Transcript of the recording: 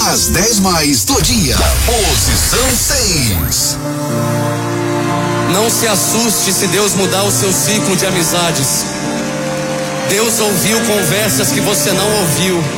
As 10 mais do dia. Posição 6. Não se assuste se Deus mudar o seu ciclo de amizades. Deus ouviu conversas que você não ouviu.